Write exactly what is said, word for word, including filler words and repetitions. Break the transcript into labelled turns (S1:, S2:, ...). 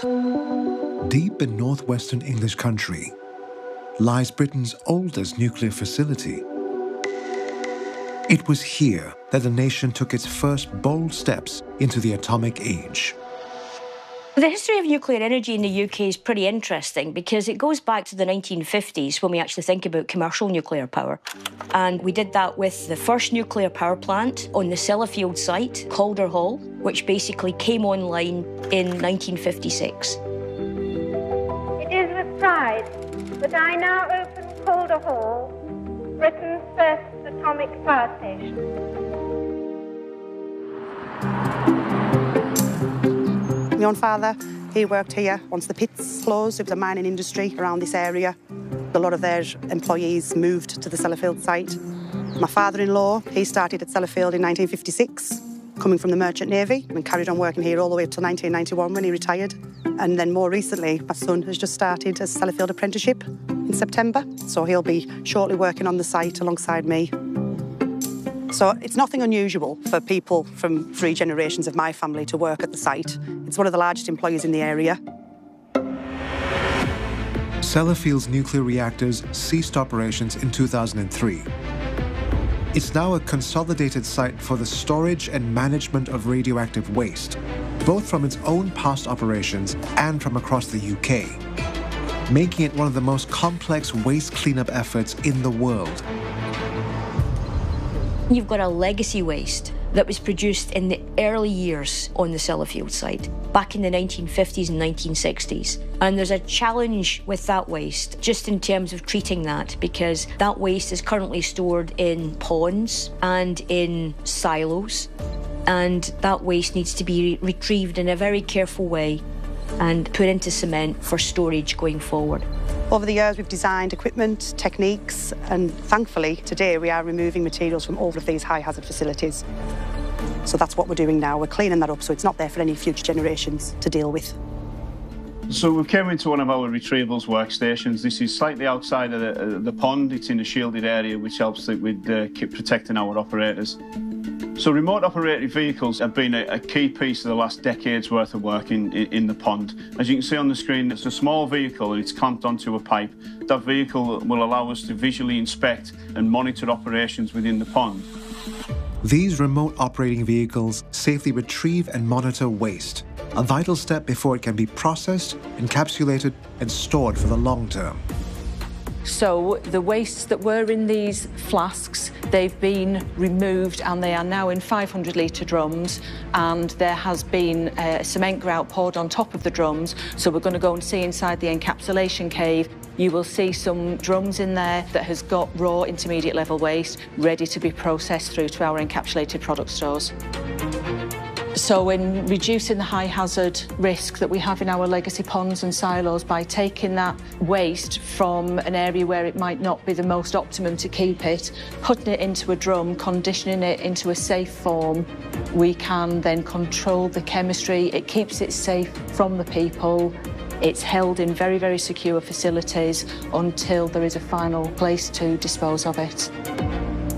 S1: Deep in northwestern English country lies Britain's oldest nuclear facility. It was here that the nation took its first bold steps into the atomic age.
S2: The history of nuclear energy in the U K is pretty interesting because it goes back to the nineteen fifties when we actually think about commercial nuclear power. And we did that with the first nuclear power plant on the Sellafield site, Calder Hall, which basically came online in nineteen fifty-six.
S3: It is with pride that I now open Calder Hall, Britain's first atomic power station.
S4: My own father, he worked here once the pits closed. It was a mining industry around this area. A lot of their employees moved to the Sellafield site. My father-in-law, he started at Sellafield in nineteen fifty-six, coming from the Merchant Navy, and carried on working here all the way up to nineteen ninety-one when he retired. And then more recently, my son has just started a Sellafield apprenticeship in September, so he'll be shortly working on the site alongside me. So it's nothing unusual for people from three generations of my family to work at the site. It's one of the largest employers in the area.
S1: Sellafield's nuclear reactors ceased operations in two thousand three. It's now a consolidated site for the storage and management of radioactive waste, both from its own past operations and from across the U K, making it one of the most complex waste cleanup efforts in the world.
S2: You've got a legacy waste that was produced in the early years on the Sellafield site, back in the nineteen fifties and nineteen sixties. And there's a challenge with that waste, just in terms of treating that, because that waste is currently stored in ponds and in silos, and that waste needs to be retrieved in a very careful way and put into cement for storage going forward.
S4: Over the years, we've designed equipment, techniques, and thankfully, today we are removing materials from all of these high-hazard facilities. So that's what we're doing now. We're cleaning that up so it's not there for any future generations to deal with.
S5: So we've come into one of our retrievals workstations. This is slightly outside of the, uh, the pond. It's in a shielded area, which helps with uh, keep protecting our operators. So remote operated vehicles have been a, a key piece of the last decade's worth of work in, in, in the pond. As you can see on the screen, it's a small vehicle and it's clamped onto a pipe. That vehicle will allow us to visually inspect and monitor operations within the pond.
S1: These remote operating vehicles safely retrieve and monitor waste, a vital step before it can be processed, encapsulated and stored for the long term.
S6: So the wastes that were in these flasks, they've been removed and they are now in five hundred litre drums, and there has been a cement grout poured on top of the drums. So we're going to go and see inside the encapsulation cave. You will see some drums in there that has got raw intermediate level waste ready to be processed through to our encapsulated product stores. So in reducing the high hazard risk that we have in our legacy ponds and silos by taking that waste from an area where it might not be the most optimum to keep it, putting it into a drum, conditioning it into a safe form, we can then control the chemistry. It keeps it safe from the people. It's held in very, very secure facilities until there is a final place to dispose of it.